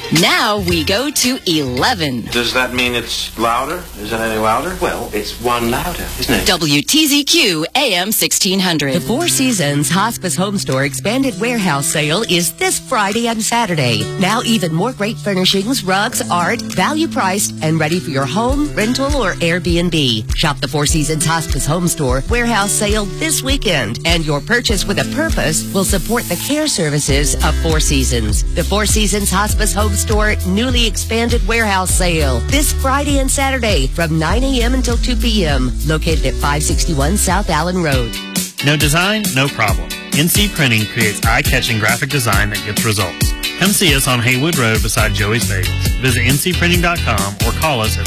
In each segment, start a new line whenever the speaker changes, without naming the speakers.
Now we go to 11.
Does that mean it's louder? Is it any louder?
Well, it's one louder, isn't it?
WTZQ AM 1600.
The Four Seasons Hospice Home Store Expanded Warehouse Sale is this Friday and Saturday. Now even more great furnishings, rugs, art, value priced, and ready for your home, rental, or Airbnb. Shop the Four Seasons Hospice Home Store Warehouse Sale this weekend, and your purchase with a purpose will support the care services of Four Seasons. The Four Seasons Hospice Home Store newly expanded warehouse sale this Friday and Saturday from 9 a.m. until 2 p.m. Located at 561 South Allen Road.
No design, no problem. NC Printing creates eye-catching graphic design that gets results. Come see us on Haywood Road beside Joey's Bagels. Visit ncprinting.com or call us at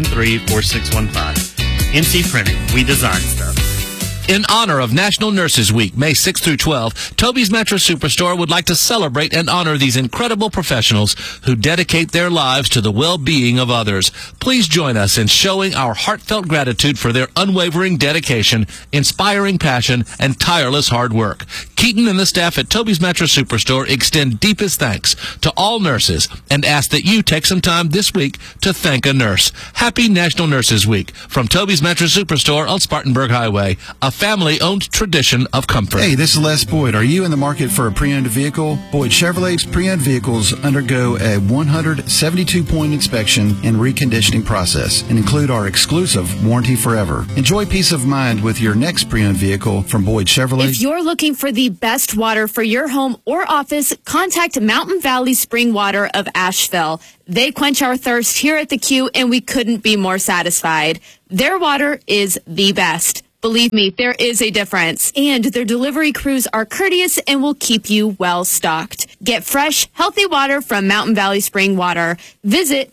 393-4615. NC Printing, we design stuff.
In honor of National Nurses Week, May 6th through 12th, Toby's Mattress Superstore would like to celebrate and honor these incredible professionals who dedicate their lives to the well-being of others. Please join us in showing our heartfelt gratitude for their unwavering dedication, inspiring passion, and tireless hard work. Keaton and the staff at Toby's Mattress Superstore extend deepest thanks to all nurses and ask that you take some time this week to thank a nurse. Happy National Nurses Week from Toby's Mattress Superstore on Spartanburg Highway, a family-owned tradition of comfort.
Hey, this is Les Boyd. Are you in the market for a pre-owned vehicle? Boyd Chevrolet's pre-owned vehicles undergo a 172-point inspection and reconditioning process and include our exclusive Warranty Forever. Enjoy peace of mind with your next pre-owned vehicle from Boyd Chevrolet.
If you're looking for the best water for your home or office, contact Mountain Valley Spring Water of Asheville. They quench our thirst here at the Q, and we couldn't be more satisfied. Their water is the best. Believe me, there is a difference. And their delivery crews are courteous and will keep you well stocked. Get fresh, healthy water from Mountain Valley Spring Water. Visit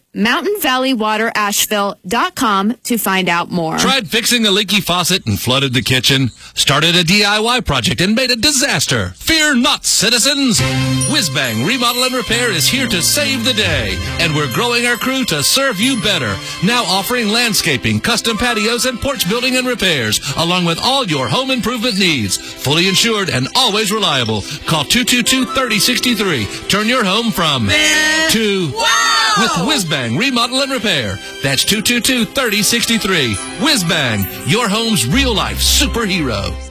mountainvalleywaterasheville.com to find out more.
Tried fixing a leaky faucet and flooded the kitchen? Started a DIY project and made a disaster? Fear not, citizens! Whizbang Remodel and Repair is here to save the day, and we're growing our crew to serve you better. Now offering landscaping, custom patios, and porch building and repairs, along with all your home improvement needs. Fully insured and always reliable. Call 222-3063. Turn your home from to wow with Whizbang Remodel and Repair. That's 222-3063. Whizbang, your home's real-life superhero.